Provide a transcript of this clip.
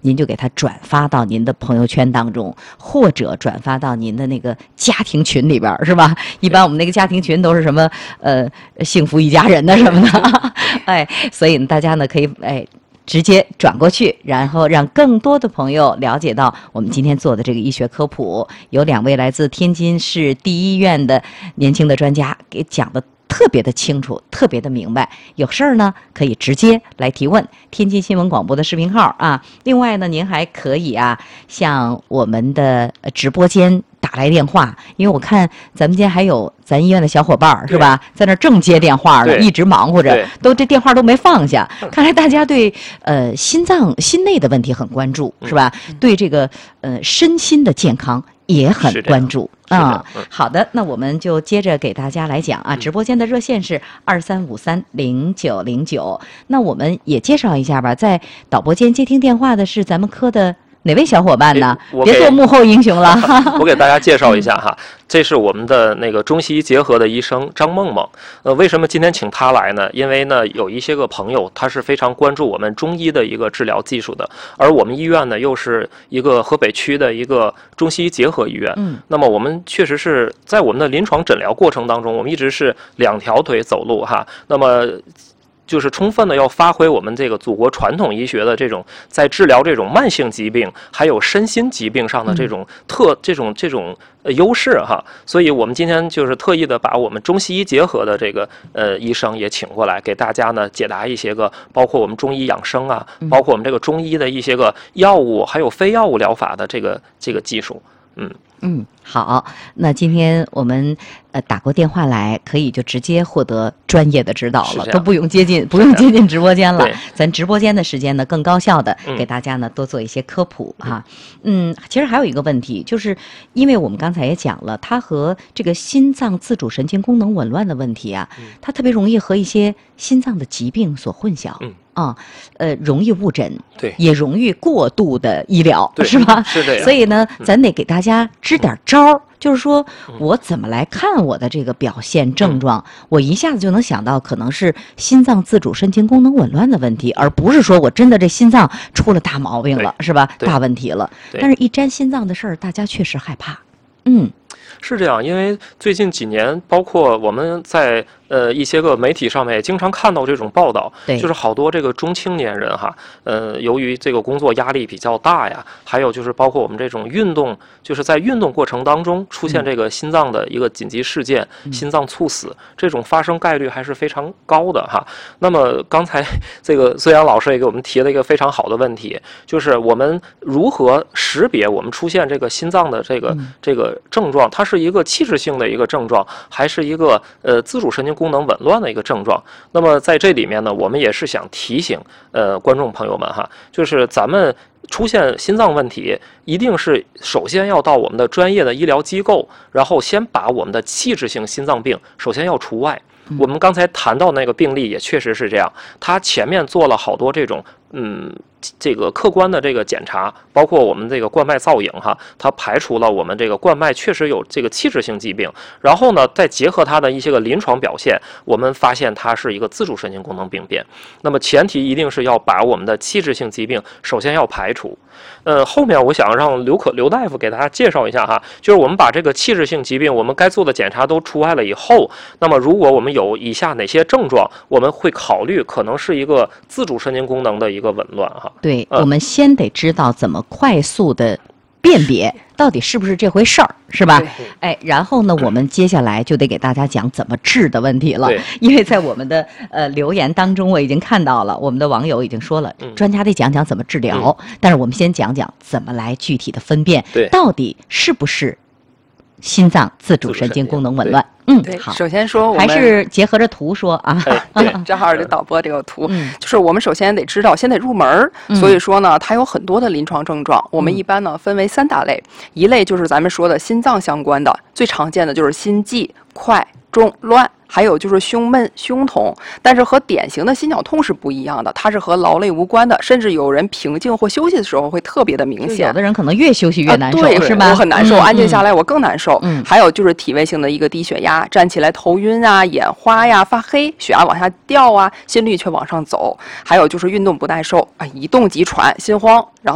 您就给它转发到您的朋友圈当中，或者转发到您的那个家庭群里边，是吧？一般我们那个家庭群都是什么幸福一家人的什么的，哎，所以大家呢可以直接转过去，然后让更多的朋友了解到我们今天做的这个医学科普，有2位来自天津市第一医院的年轻的专家给讲的特别的清楚，特别的明白。有事儿呢可以直接来提问，天津新闻广播的视频号啊。另外呢，您还可以向我们的直播间打来电话，因为我看咱们间还有咱医院的小伙伴是吧，在那正接电话呢，一直忙活着，这电话都没放下。看来大家对心内的问题很关注，是吧？对这个身心的健康也很关注啊。好的，那我们就接着给大家来讲啊。直播间的热线是23530909。那我们也介绍一下吧，在导播间接听电话的是咱们科的哪位小伙伴呢？别做幕后英雄了。 我给大家介绍一下哈，这是我们的那个中西医结合的医生张梦梦。为什么今天请他来呢？因为呢，有一些个朋友他是非常关注我们中医的一个治疗技术的，而我们医院呢又是一个河北区的一个中西医结合医院。那么我们确实是在我们的临床诊疗过程当中，我们一直是2条腿走路哈。那么就是充分的要发挥我们这个祖国传统医学的这种在治疗这种慢性疾病还有身心疾病上的这种优势哈。所以我们今天就是特意的把我们中西医结合的这个医生也请过来，给大家呢解答一些个包括我们中医养生啊，包括我们这个中医的一些个药物还有非药物疗法的这个技术。 好，那今天我们打过电话来，可以就直接获得专业的指导了，都不用接近直播间了。咱直播间的时间呢，更高效的给大家呢多做一些科普哈。其实还有一个问题，就是因为我们刚才也讲了，它和这个心脏自主神经功能紊乱的问题啊，它特别容易和一些心脏的疾病所混淆。容易误诊， 对， 也容易过度的医疗，是吧？ 是这样。 所以呢，咱得给大家支点招，就是说我怎么来看我的这个表现症状，我一下子就能想到可能是心脏自主神经功能紊乱的问题，而不是说我真的这心脏出了大毛病了，是吧？大问题了。但是一沾心脏的事儿，大家确实害怕。 是这样，因为最近几年，包括我们在一些个媒体上面也经常看到这种报道，就是好多这个中青年人哈，由于这个工作压力比较大呀，还有就是包括我们这种运动，就是在运动过程当中出现这个心脏的一个紧急事件，心脏猝死，这种发生概率还是非常高的哈。那么刚才这个孙杨老师也给我们提了一个非常好的问题，就是我们如何识别我们出现这个心脏的这个症状，它是一个器质性的一个症状，还是一个自主神经功能紊乱的一个症状？那么在这里面呢，我们也是想提醒观众朋友们哈，就是咱们出现心脏问题，一定是首先要到我们的专业的医疗机构，然后先把我们的器质性心脏病首先要除外。我们刚才谈到那个病例也确实是这样，他前面做了好多这种这个客观的这个检查，包括我们这个冠脉造影哈，它排除了我们这个冠脉确实有这个器质性疾病，然后呢再结合它的一些个临床表现，我们发现它是一个自主神经功能病变。那么前提一定是要把我们的器质性疾病首先要排除。后面我想让刘大夫给大家介绍一下哈，就是我们把这个器质性疾病我们该做的检查都除外了以后，那么如果我们有以下哪些症状，我们会考虑可能是一个自主神经功能的一个紊乱哈。 对，我们先得知道怎么快速的辨别到底是不是这回事儿，是吧？然后呢，我们接下来就得给大家讲怎么治的问题了。因为在我们的留言当中，我已经看到了，我们的网友已经说了，专家得讲讲怎么治疗，但是我们先讲讲怎么来具体的分辨，到底是不是心脏自主神经功能紊乱。好。 首先说我们还是结合着图说啊。 对，正好这导播这个图，就是我们首先得知道，先得入门所以说呢，它有很多的临床症状。我们一般呢分为3大类，一类就是咱们说的心脏相关的，最常见的就是心悸、快、重、乱。还有就是胸闷、胸痛，但是和典型的心绞痛是不一样的，它是和劳累无关的，甚至有人平静或休息的时候会特别的明显。 有的人可能越休息越难受， 对， 是吧？ 我很难受，安静下来我更难受。还有就是体位性的一个低血压，站起来头晕啊、眼花呀、发黑，血压往下掉啊，心率却往上走。还有就是运动不耐受啊，一动即喘、心慌，然后